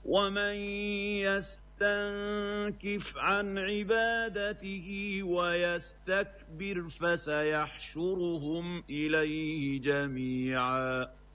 ومن يستنكف عن عبادته ويستكبر فسيحشرهم إليه جميعا